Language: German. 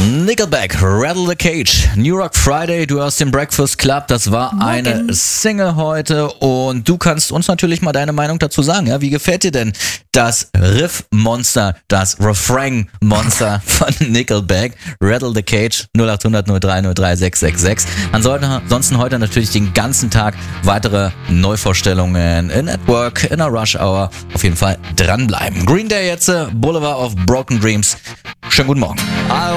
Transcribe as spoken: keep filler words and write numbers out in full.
Nickelback, Rattle the Cage, New Rock Friday, du hörst den Breakfast Club, das war Morgen. eine Single heute und du kannst uns natürlich mal deine Meinung dazu sagen, ja? Wie gefällt dir denn das Riff-Monster, das Refrain-Monster von Nickelback, Rattle the Cage, null acht hundert null drei null drei sechs sechs sechs. Ansonsten heute natürlich den ganzen Tag weitere Neuvorstellungen in Network, in der Rush Hour, auf jeden Fall dranbleiben. Green Day jetzt, Boulevard of Broken Dreams, schönen guten Morgen.